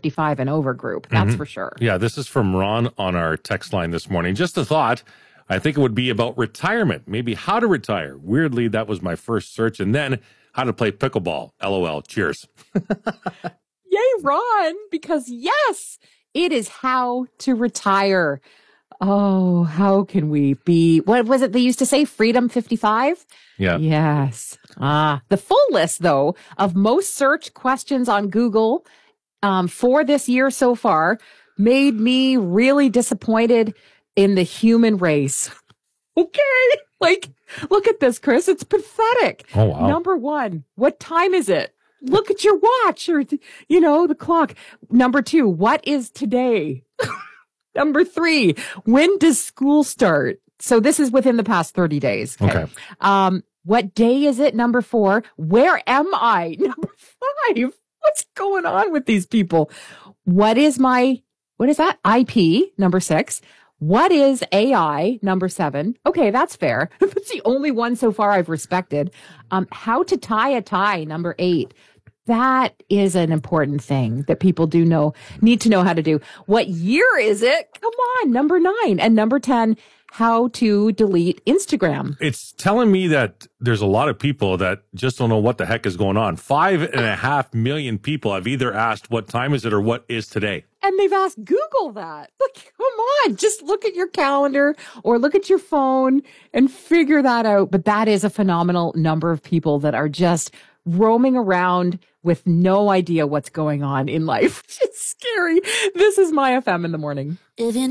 55 and over group. That's for sure. Yeah, this is from Ron on our text line this morning. Just a thought. I think it would be about retirement, maybe how to retire. Weirdly, that was my first search. And then how to play pickleball. LOL. Cheers. Yay, Ron, because yes, it is how to retire. Oh, how can we be, what was it they used to say? Freedom 55? Yeah. Yes. The full list, though, of most searched questions on Google for this year so far made me really disappointed in the human race. Okay. Like, look at this, Chris. It's pathetic. Oh, wow. Number one, what time is it? Look at your watch or, the clock. Number two, what is today? Number three, when does school start? So this is within the past 30 days. Okay. What day is it? Number four, where am I? Number five, what's going on with these people? What is that? IP, number six. What is AI? Number seven. Okay, that's fair. That's the only one so far I've respected. How to tie a tie? Number eight. That is an important thing that people need to know how to do. What year is it? Come on. Number 9. And number 10, how to delete Instagram. It's telling me that there's a lot of people that just don't know what the heck is going on. 5.5 million people have either asked what time is it or what is today. And they've asked Google that. Look, come on, just look at your calendar or look at your phone and figure that out. But that is a phenomenal number of people that are just roaming around with no idea what's going on in life. It's scary. This is My FM in the morning.